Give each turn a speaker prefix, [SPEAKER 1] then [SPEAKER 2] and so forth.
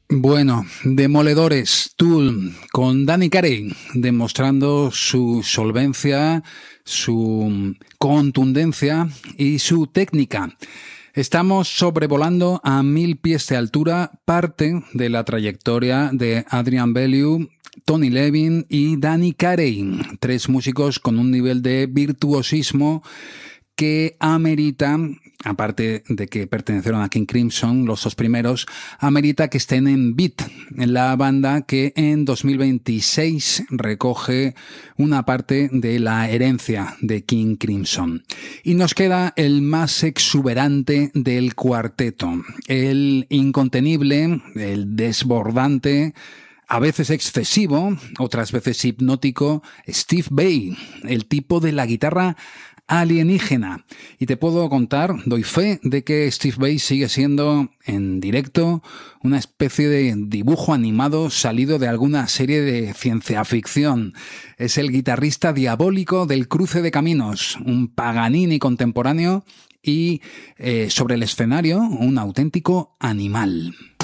[SPEAKER 1] Bueno, demoledores, Tool, con Danny Carey, demostrando su solvencia, su contundencia y su técnica. Estamos sobrevolando a 1000 pies de altura parte de la trayectoria de Adrian Bellew, Tony Levin y Danny Carey, tres músicos con un nivel de virtuosismo que amerita, aparte de que pertenecieron a King Crimson, los dos primeros, amerita que estén en Beat, en la banda que en 2026 recoge una parte de la herencia de King Crimson. Y nos queda el más exuberante del cuarteto, el incontenible, el desbordante, a veces excesivo, otras veces hipnótico, Steve Vai, el tipo de la guitarra alienígena. Y te puedo contar, doy fe de que Steve Vai sigue siendo en directo una especie de dibujo animado salido de alguna serie de ciencia ficción. Es el guitarrista diabólico del Cruce de Caminos, un Paganini contemporáneo y sobre el escenario un auténtico animal.